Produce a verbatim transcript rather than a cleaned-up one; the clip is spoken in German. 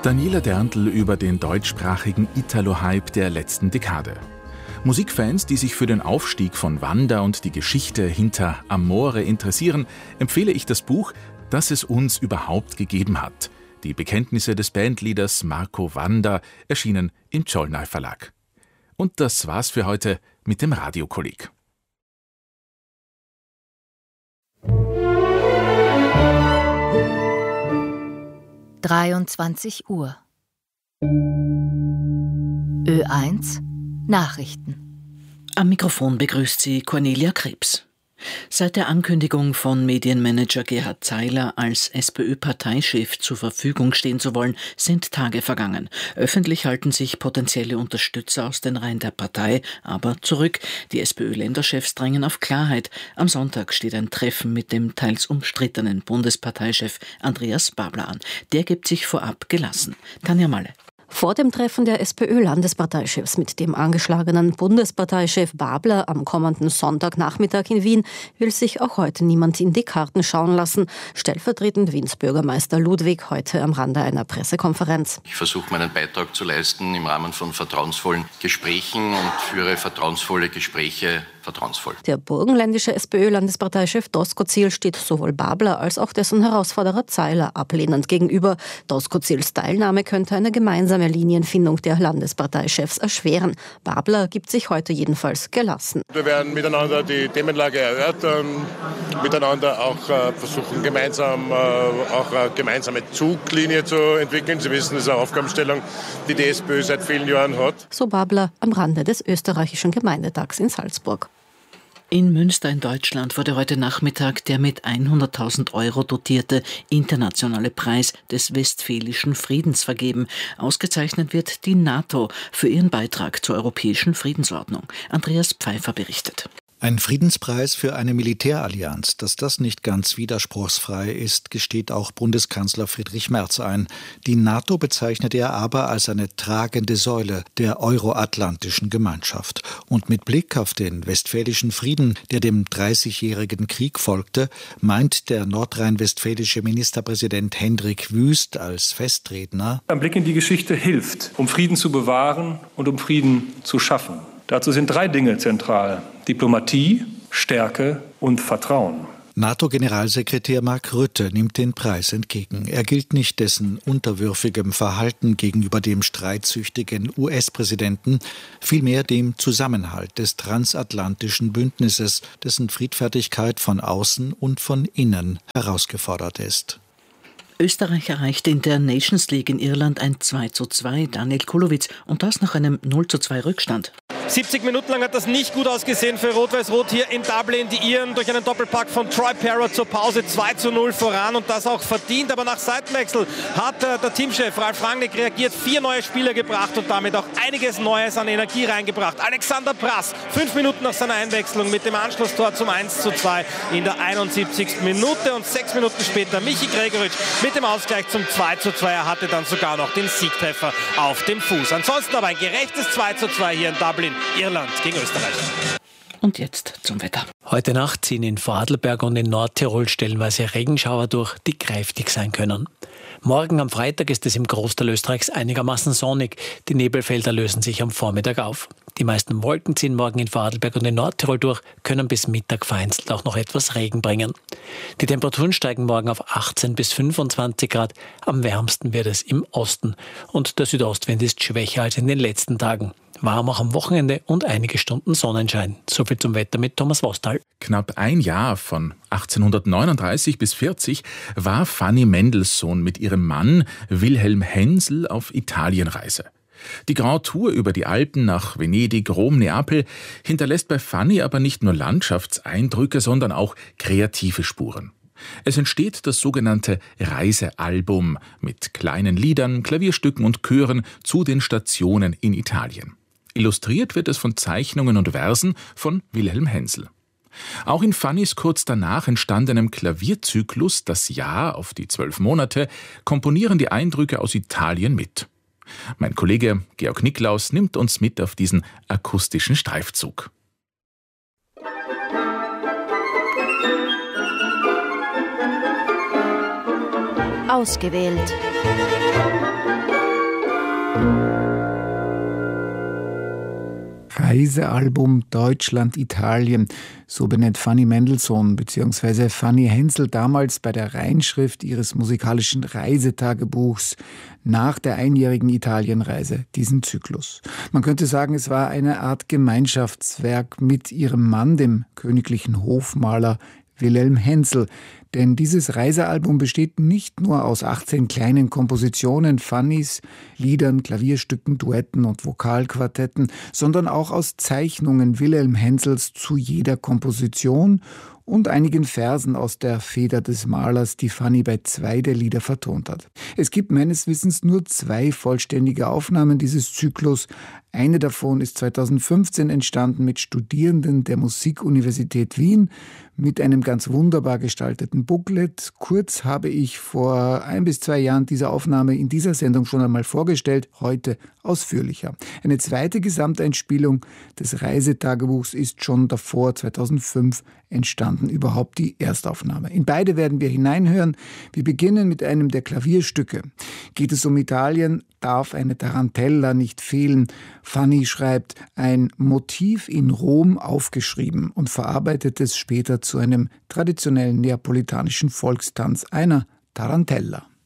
Daniela Derntl über den deutschsprachigen Italo-Hype der letzten Dekade. Musikfans, die sich für den Aufstieg von Wanda und die Geschichte hinter Amore interessieren, empfehle ich das Buch »Das es uns überhaupt gegeben hat«. Die Bekenntnisse des Bandleaders Marco Wanda, erschienen im Csolnay Verlag. Und das war's für heute mit dem Radiokolleg. dreiundzwanzig Uhr. Ö eins Nachrichten. Am Mikrofon begrüßt sie Cornelia Krebs. Seit der Ankündigung von Medienmanager Gerhard Zeiler, als SPÖ-Parteichef zur Verfügung stehen zu wollen, sind Tage vergangen. Öffentlich halten sich potenzielle Unterstützer aus den Reihen der Partei aber zurück. Die SPÖ-Länderchefs drängen auf Klarheit. Am Sonntag steht ein Treffen mit dem teils umstrittenen Bundesparteichef Andreas Babler an. Der gibt sich vorab gelassen. Tanja Malle. Vor dem Treffen der SPÖ-Landesparteichefs mit dem angeschlagenen Bundesparteichef Babler am kommenden Sonntagnachmittag in Wien will sich auch heute niemand in die Karten schauen lassen. Stellvertretend Wiens Bürgermeister Ludwig heute am Rande einer Pressekonferenz. Ich versuche meinen Beitrag zu leisten im Rahmen von vertrauensvollen Gesprächen und führe vertrauensvolle Gespräche vertrauensvoll. Der burgenländische SPÖ-Landesparteichef Doskozil steht sowohl Babler als auch dessen Herausforderer Zeiler ablehnend gegenüber. Doskozils Teilnahme könnte eine gemeinsame Linienfindung der Landesparteichefs erschweren. Babler gibt sich heute jedenfalls gelassen. Wir werden miteinander die Themenlage erörtern, miteinander auch äh, versuchen, gemeinsam äh, auch eine gemeinsame Zuglinie zu entwickeln. Sie wissen, das ist eine Aufgabenstellung, die die SPÖ seit vielen Jahren hat. So Babler am Rande des österreichischen Gemeindetags in Salzburg. In Münster in Deutschland wurde heute Nachmittag der mit hunderttausend Euro dotierte internationale Preis des Westfälischen Friedens vergeben. Ausgezeichnet wird die NATO für ihren Beitrag zur europäischen Friedensordnung. Andreas Pfeiffer berichtet. Ein Friedenspreis für eine Militärallianz. Dass das nicht ganz widerspruchsfrei ist, gesteht auch Bundeskanzler Friedrich Merz ein. Die NATO bezeichnet er aber als eine tragende Säule der euroatlantischen Gemeinschaft. Und mit Blick auf den Westfälischen Frieden, der dem dreißigjährigen Krieg folgte, meint der nordrhein-westfälische Ministerpräsident Hendrik Wüst als Festredner: Ein Blick in die Geschichte hilft, um Frieden zu bewahren und um Frieden zu schaffen. Dazu sind drei Dinge zentral: Diplomatie, Stärke und Vertrauen. NATO-Generalsekretär Mark Rutte nimmt den Preis entgegen. Er gilt nicht dessen unterwürfigem Verhalten gegenüber dem streitsüchtigen U S-Präsidenten, vielmehr dem Zusammenhalt des transatlantischen Bündnisses, dessen Friedfertigkeit von außen und von innen herausgefordert ist. Österreich erreichte in der Nations League in Irland ein zwei zu zwei, Daniel Kulowitz, und das nach einem null zu zwei Rückstand. siebzig Minuten lang hat das nicht gut ausgesehen für Rot-Weiß-Rot hier in Dublin. Die Iren durch einen Doppelpack von Troy Parrott zur Pause zwei zu null voran und das auch verdient. Aber nach Seitenwechsel hat äh, der Teamchef Ralf Rangnick reagiert, vier neue Spieler gebracht und damit auch einiges Neues an Energie reingebracht. Alexander Prass, fünf Minuten nach seiner Einwechslung mit dem Anschlusstor zum eins zu zwei in der einundsiebzigsten Minute und sechs Minuten später Michi Gregoritsch mit dem Ausgleich zum zwei zu zwei. Er hatte dann sogar noch den Siegtreffer auf dem Fuß. Ansonsten aber ein gerechtes zwei zu zwei hier in Dublin. Irland gegen Österreich. Und jetzt zum Wetter. Heute Nacht ziehen in Vorarlberg und in Nordtirol stellenweise Regenschauer durch, die kräftig sein können. Morgen am Freitag ist es im Großteil Österreichs einigermaßen sonnig. Die Nebelfelder lösen sich am Vormittag auf. Die meisten Wolken ziehen morgen in Vorarlberg und in Nordtirol durch, können bis Mittag vereinzelt auch noch etwas Regen bringen. Die Temperaturen steigen morgen auf achtzehn bis fünfundzwanzig Grad. Am wärmsten wird es im Osten. Und der Südostwind ist schwächer als in den letzten Tagen. Warm auch am Wochenende und einige Stunden Sonnenschein. Soviel zum Wetter mit Thomas Wostal. Knapp ein Jahr, von achtzehnhundertneununddreißig bis vierzig, war Fanny Mendelssohn mit ihrem Mann Wilhelm Hensel auf Italienreise. Die Grand Tour über die Alpen nach Venedig, Rom, Neapel hinterlässt bei Fanny aber nicht nur Landschaftseindrücke, sondern auch kreative Spuren. Es entsteht das sogenannte Reisealbum mit kleinen Liedern, Klavierstücken und Chören zu den Stationen in Italien. Illustriert wird es von Zeichnungen und Versen von Wilhelm Hensel. Auch in Fannys kurz danach entstandenem Klavierzyklus Das Jahr auf die zwölf Monate komponieren die Eindrücke aus Italien mit. Mein Kollege Georg Niklaus nimmt uns mit auf diesen akustischen Streifzug. Ausgewählt. Reisealbum Deutschland-Italien, so benennt Fanny Mendelssohn bzw. Fanny Hensel damals bei der Reinschrift ihres musikalischen Reisetagebuchs nach der einjährigen Italienreise diesen Zyklus. Man könnte sagen, es war eine Art Gemeinschaftswerk mit ihrem Mann, dem königlichen Hofmaler Wilhelm Hensel. Denn dieses Reisealbum besteht nicht nur aus achtzehn kleinen Kompositionen, Fannys, Liedern, Klavierstücken, Duetten und Vokalquartetten, sondern auch aus Zeichnungen Wilhelm Hensels zu jeder Komposition und einigen Versen aus der Feder des Malers, die Fanny bei zwei der Lieder vertont hat. Es gibt meines Wissens nur zwei vollständige Aufnahmen dieses Zyklus. Eine davon ist zweitausendfünfzehn entstanden mit Studierenden der Musikuniversität Wien mit einem ganz wunderbar gestalteten Booklet. Kurz habe ich vor ein bis zwei Jahren diese Aufnahme in dieser Sendung schon einmal vorgestellt, heute ausführlicher. Eine zweite Gesamteinspielung des Reisetagebuchs ist schon davor, zweitausendfünf, entstanden, überhaupt die Erstaufnahme. In beide werden wir hineinhören. Wir beginnen mit einem der Klavierstücke. Geht es um Italien, darf eine Tarantella nicht fehlen. Fanny schreibt, ein Motiv in Rom aufgeschrieben und verarbeitet es später zu einem traditionellen neapolitanischen Volkstanz, einer Tarantella.